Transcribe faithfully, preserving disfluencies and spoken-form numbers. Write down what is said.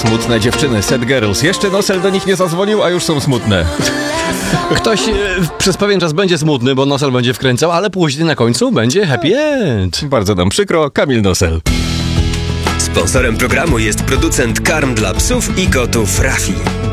Smutne dziewczyny, sad girls. Jeszcze Nosel do nich nie zadzwonił, a już są smutne. Ktoś e, przez pewien czas będzie smutny, bo Nosel będzie wkręcał, ale później na końcu będzie happy end. Bardzo nam przykro, Kamil Nosel. Sponsorem programu jest producent karm dla psów i kotów Rafi.